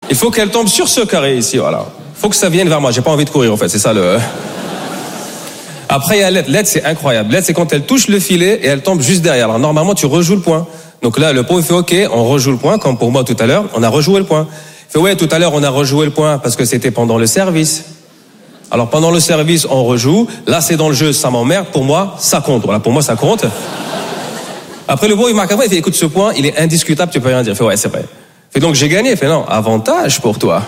Il faut qu'elle tombe sur ce carré ici, voilà. Faut que ça vienne vers moi, j'ai pas envie de courir en fait, c'est ça le... Après il y a l'aide, l'aide c'est incroyable. L'aide c'est quand elle touche le filet et elle tombe juste derrière. Alors normalement tu rejoues le point. Donc là le pro il fait ok, on rejoue le point, comme pour moi tout à l'heure, on a rejoué le point. Il fait ouais, tout à l'heure on a rejoué le point parce que c'était pendant le service. Alors pendant le service on rejoue, là c'est dans le jeu, ça m'emmerde, pour moi ça compte, voilà, pour moi ça compte. Après le pro il marque un point, il fait écoute ce point, il est indiscutable, tu peux rien dire. Il fait ouais c'est vrai. Il fait donc j'ai gagné, il fait non, avantage pour toi.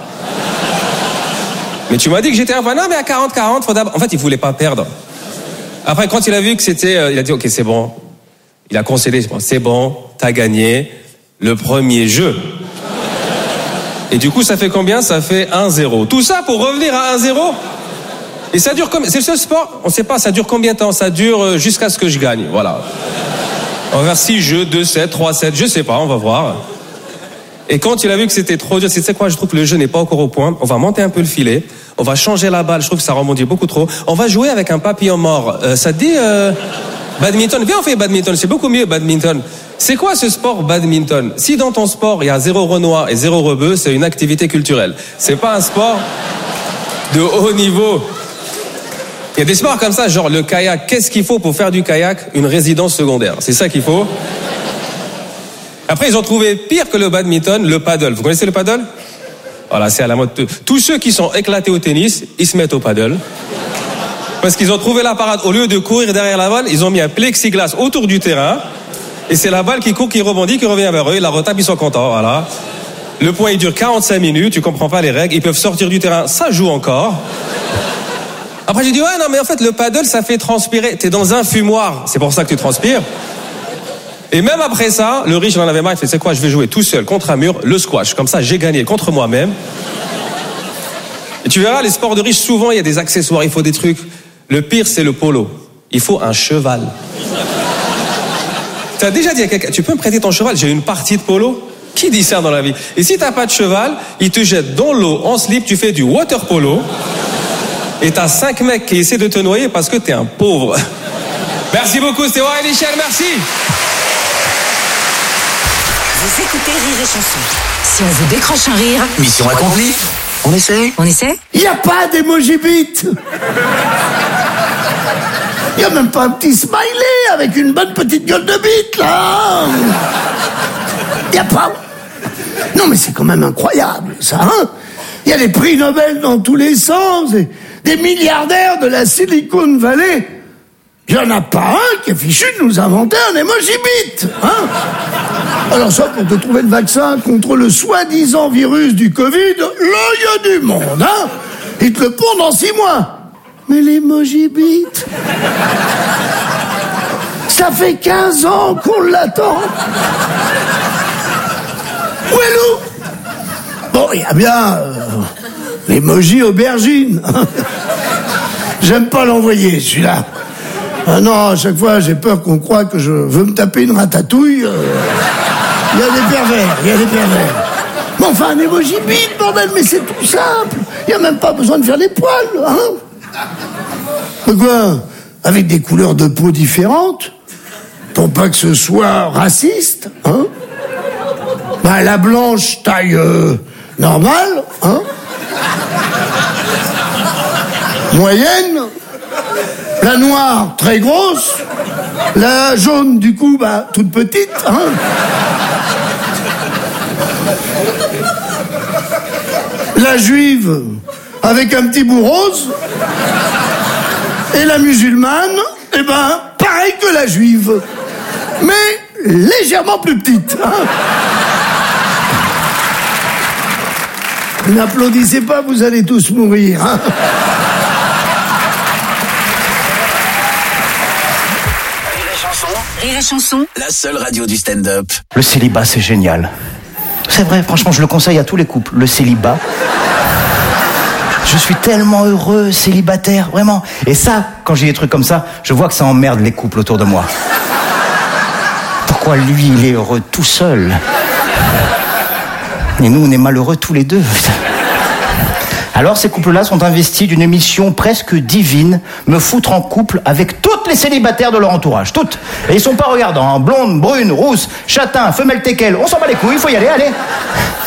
Mais tu m'as dit que j'étais un point, non mais à 40-40, faut d'abord... En fait il voulait pas perdre. Après quand il a vu que c'était, il a dit ok c'est bon, il a concédé, c'est bon, t'as gagné le premier jeu. Et du coup ça fait combien? Ça fait 1-0. Tout ça pour revenir à 1-0. Et ça dure combien? C'est le seul sport, on sait pas, ça dure combien de temps? Ça dure jusqu'à ce que je gagne, voilà. On va faire 6 jeux, 2-7, 3-7, je sais pas, on va voir. Et quand il a vu que c'était trop dur, tu sais quoi, je trouve que le jeu n'est pas encore au point, on va monter un peu le filet, on va changer la balle, je trouve que ça rebondit beaucoup trop, on va jouer avec un papillon mort. Ça te dit badminton? Viens on fait badminton, c'est beaucoup mieux badminton. C'est quoi ce sport badminton? Si dans ton sport il y a 0 Renoir et 0 rebeu, c'est une activité culturelle. C'est pas un sport de haut niveau. Il y a des sports comme ça, genre le kayak. Qu'est-ce qu'il faut pour faire du kayak? Une résidence secondaire. C'est ça qu'il faut. Après, ils ont trouvé pire que le badminton, le paddle. Vous connaissez le paddle? Voilà, c'est à la mode. Tous ceux qui sont éclatés au tennis, ils se mettent au paddle. Parce qu'ils ont trouvé la parade. Au lieu de courir derrière la balle, ils ont mis un plexiglas autour du terrain. Et c'est la balle qui court, qui rebondit, qui revient vers eux. Ils la retapent, ils sont contents, voilà. Le point, il dure 45 minutes. Tu comprends pas les règles. Ils peuvent sortir du terrain. Ça joue encore. Après, j'ai dit, ouais, non, mais en fait, le paddle, ça fait transpirer. T'es dans un fumoir. C'est pour ça que tu transpires. Et même après ça, le riche, il en avait marre. Il fait, c'est quoi, je vais jouer tout seul contre un mur, le squash. Comme ça, j'ai gagné contre moi-même. Et tu verras, les sports de riches, souvent, il y a des accessoires, il faut des trucs. Le pire, c'est le polo. Il faut un cheval. Tu as déjà dit à quelqu'un, tu peux me prêter ton cheval? J'ai une partie de polo. Qui dit ça dans la vie? Et si t'as pas de cheval, il te jette dans l'eau en slip, tu fais du water polo. Et t'as 5 mecs qui essaient de te noyer parce que t'es un pauvre. Merci beaucoup, c'était Warren Michel, merci. Vous écoutez Rire et Chanson. Si on vous décroche un rire, mission accomplie. On essaie? On essaie? Il n'y a pas d'emoji bite. Il n'y a même pas un petit smiley avec une bonne petite gueule de bite, là. Il n'y a pas. Non, mais c'est quand même incroyable, ça, hein. Il y a des prix Nobel dans tous les sens, des milliardaires de la Silicon Valley. Il n'y en a pas un qui est fichu de nous inventer un emoji bit, hein. Alors ça, pour te trouver le vaccin contre le soi-disant virus du Covid, là, il y a du monde, hein. Ils te le pondent dans 6 mois. Mais l'emoji bit, ça fait 15 ans qu'on l'attend. Où est Lou? Bon, il y a bien l'emoji aubergine. J'aime pas l'envoyer, celui-là. Ah non, à chaque fois, j'ai peur qu'on croie que je veux me taper une ratatouille. Il y a des pervers. Mais enfin, un emoji bite, bordel, mais c'est tout simple. Il n'y a même pas besoin de faire les poils, hein. Quoi? Avec des couleurs de peau différentes? Pour pas que ce soit raciste, hein. Bah, la blanche, taille normale, hein. Moyenne. La noire, très grosse. La jaune, du coup, bah, toute petite, hein. La juive, avec un petit bout rose. Et la musulmane, eh ben, pareil que la juive. Mais légèrement plus petite, hein. N'applaudissez pas, vous allez tous mourir, hein. Rire et Chanson, La seule radio du stand-up. Le célibat, c'est génial. C'est vrai, franchement, je le conseille à tous les couples. Le célibat. Je suis tellement heureux, célibataire, vraiment. Et ça, quand j'ai des trucs comme ça, je vois que ça emmerde les couples autour de moi. Pourquoi lui, il est heureux tout seul? Et nous, on est malheureux tous les deux. Alors, ces couples-là sont investis d'une mission presque divine, me foutre en couple avec toutes les célibataires de leur entourage, toutes. Et ils sont pas regardants, hein. Blondes, brunes, rousses, châtains, femelles teckel, on s'en bat les couilles, il faut y aller, allez.